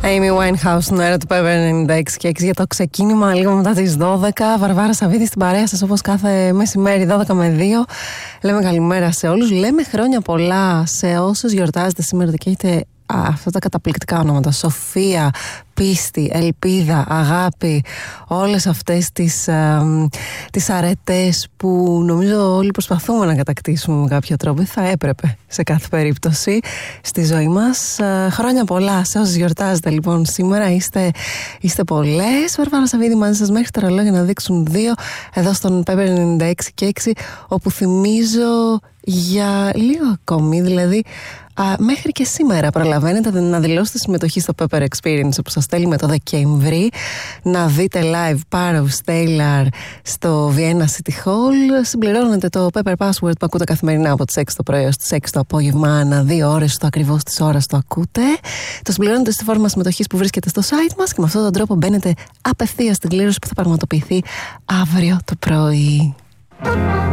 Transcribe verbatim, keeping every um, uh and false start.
Amy Winehouse στον αέρα του Pepper ενενήντα έξι και έξι για το ξεκίνημα λίγο μετά τις δώδεκα. Βαρβάρα Σαββίδη στην παρέα σας όπως κάθε μεσημέρι δώδεκα με δύο. Λέμε καλημέρα σε όλους. Λέμε χρόνια πολλά σε όσους γιορτάζετε σήμερα και έχετε α, αυτά τα καταπληκτικά ονόματα. Σοφία, πίστη, ελπίδα, αγάπη. Όλες αυτές τις, α, τις αρετές που νομίζω όλοι προσπαθούμε να κατακτήσουμε με κάποιο τρόπο. Θα έπρεπε σε κάθε περίπτωση στη ζωή μας. Α, χρόνια πολλά σε όσους γιορτάζετε λοιπόν σήμερα. Είστε, είστε πολλές. Βαρβάρα Σαββίδη μαζί σας μέχρι τα ρολόγια να δείξουν δύο εδώ στον Pepper ενενήντα έξι και έξι, όπου θυμίζω για λίγο ακόμη, δηλαδή α, μέχρι και σήμερα προλαβαίνετε να δηλώσετε συμμετοχή στο Pepper Experience που σας στέλνουμε το Δεκέμβρη, να δείτε live Paros Taylor στο Vienna City Hall. Συμπληρώνετε το Pepper Password που ακούτε καθημερινά από τις έξι το πρωί ως τις έξι το απόγευμα, ανά δύο ώρες στο ακριβώς της ώρας το ακούτε. Το συμπληρώνετε στη φόρμα συμμετοχής που βρίσκεται στο site μας και με αυτόν τον τρόπο μπαίνετε απευθείας στην κλήρωση που θα πραγματοποιηθεί αύριο το πρωί.